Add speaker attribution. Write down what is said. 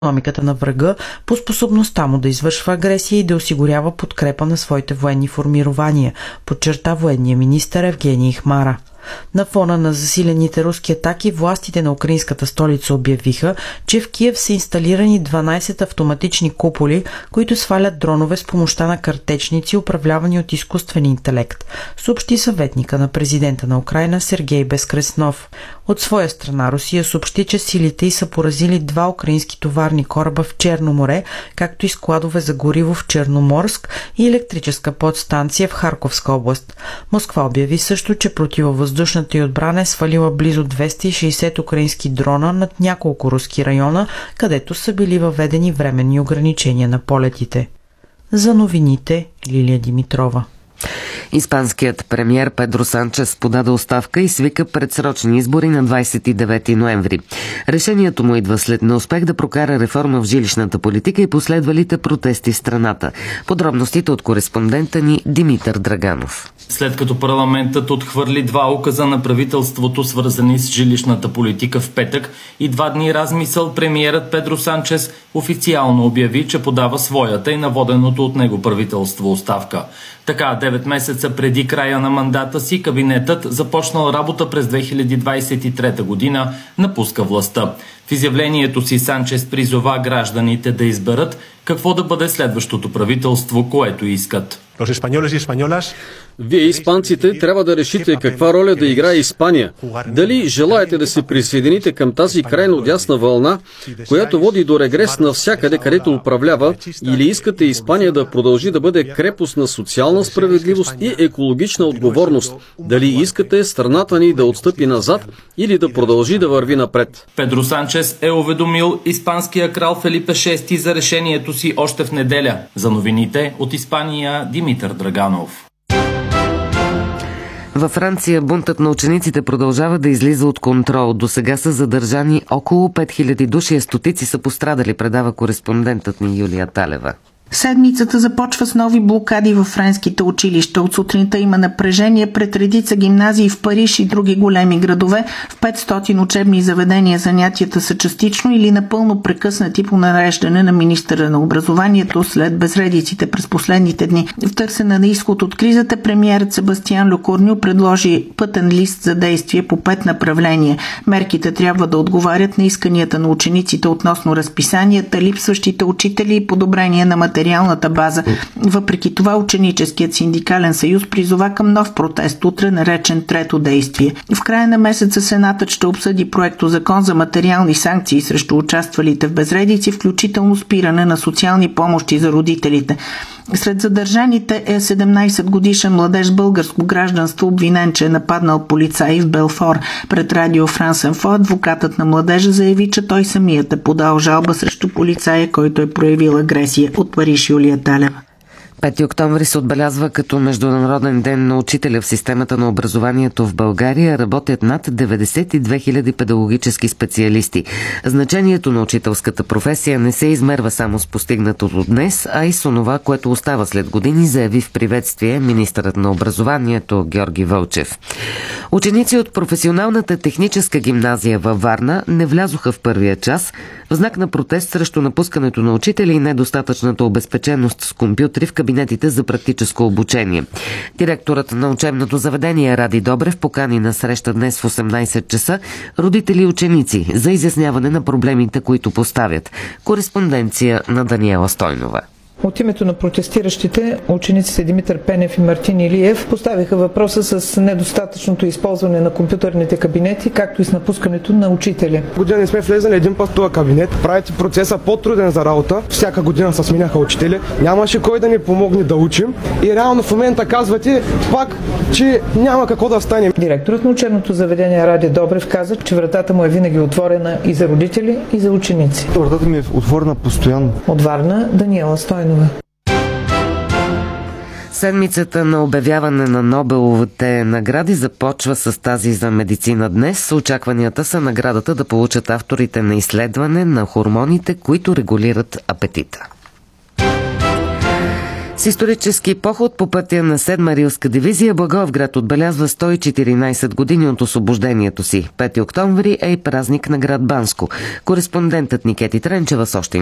Speaker 1: икономиката на врага, по способността му да извършва агресия и да осигурява подкрепа на своите военни формирования, подчерта военния министър Евгений Хмара. На фона на засилените руски атаки, властите на украинската столица обявиха, че в Киев са инсталирани 12 автоматични куполи, които свалят дронове с помощта на картечници, управлявани от изкуствен интелект, съобщи съветника на президента на Украйна Сергей Безкреснов. От своя страна Русия съобщи, че силите й са поразили 2 украински товарни кораба в Черно море, както и складове за гориво в Черноморск и електрическа подстанция в Харковска област. Москва обяви също, че противовъздушната й отбрана е свалила близо 260 украински дрона над няколко руски района, където са били въведени временни ограничения на полетите. За новините Лилия Димитрова.
Speaker 2: Испанският премиер Педро Санчес подаде оставка и свика предсрочни избори на 29 ноември. Решението му идва след неуспех да прокара реформа в жилищната политика и последвалите протести в страната. Подробностите от кореспондента ни Димитър Драганов.
Speaker 3: След като парламентът отхвърли 2 указа на правителството, свързани с жилищната политика в петък и 2 дни размисъл, премиерът Педро Санчес официално обяви, че подава своята и на воденото от него правителство оставка. Така, 9 месеца преди края на мандата си, кабинетът, започнал работа през 2023 година, напуска властта. В изявлението си Санчес призова гражданите да изберат какво да бъде следващото правителство, което искат.
Speaker 4: Вие, испанците, трябва да решите каква роля да играе Испания. Дали желаете да се присъедините към тази крайно дясна вълна, която води до регрес навсякъде, където управлява, или искате Испания да продължи да бъде крепост на социална справедливост и екологична отговорност? Дали искате страната ни да отстъпи назад или да продължи да върви напред?
Speaker 3: Педро Санчес е уведомил испанския крал Фелипе VI за решението си още в неделя. За новините от Испания Димитър Драганов.
Speaker 2: Във Франция бунтът на учениците продължава да излиза от контрол. До сега са задържани около 5000 души, а стотици са пострадали, предава кореспондентът ни Юлия Талева.
Speaker 5: Седмицата започва с нови блокади във френските училища. От сутринта има напрежение пред редица гимназии в Париж и други големи градове. В 500 учебни заведения занятията са частично или напълно прекъснати по нареждане на министъра на образованието след безредиците през последните дни. В търсене на изход от кризата, премиерът Себастиан Лекорню предложи пътен лист за действие по 5 направления. Мерките трябва да отговарят на исканията на учениците относно разписанията, липсващите учители и подобрение на материалната база. Въпреки това, ученическият синдикален съюз призова към нов протест, утре наречен трето действие. В края на месеца Сенатът ще обсъди проекто закон за материални санкции срещу участвалите в безредици, включително спиране на социални помощи за родителите. Сред задържаните е 17-годишен младеж с българско гражданство, обвинен, че е нападнал полицаи в Белфор. Пред Радио Франс Инфо адвокатът на младежа заяви, че той самият е подал жалба срещу полицая, който е проявил агресия. От Париж Юлия Талева.
Speaker 2: 5 октомври се отбелязва като Международен ден на учителя в системата на образованието в България. Работят над 92 000 педагогически специалисти. Значението на учителската професия не се измерва само с постигнатото днес, а и с онова, което остава след години, заяви в приветствие министърът на образованието Георги Вълчев. Ученици от професионалната техническа гимназия във Варна не влязоха в първия час в знак на протест срещу напускането на учители и недостатъчната обезпеченост с компютри в кабинетите за практическо обучение. Директорът на учебното заведение Ради Добрев покани на среща днес в 18 часа родители и ученици за изясняване на проблемите, които поставят. Кореспонденция на Даниела Стойнова.
Speaker 6: От името на протестиращите, учениците Димитър Пенев и Мартин Илиев поставиха въпроса с недостатъчното използване на компютърните кабинети, както и с напускането на учители.
Speaker 7: Година не сме влезали един път в този кабинет. Правите процеса по-труден за работа. Всяка година се сменяха учители. Нямаше кой да ни помогне да учим. И реално в момента казвате пак, че няма какво да стане.
Speaker 6: Директорът на учебното заведение Ради Добрев каза, че вратата му е винаги отворена и за родители, и за ученици.
Speaker 7: Вратата ми е отворена постоянно.
Speaker 6: От Варна Даниела Стойнова.
Speaker 2: Седмицата на обявяване на Нобеловите награди започва с тази за медицина днес. Очакванията са наградата да получат авторите на изследване на хормоните, които регулират апетита. С исторически поход по пътя на 7-ма Рилска дивизия Благоевград отбелязва 114 години от освобождението си. 5 октомври е и празник на град Банско. Кореспондентът Никети Тренчева с още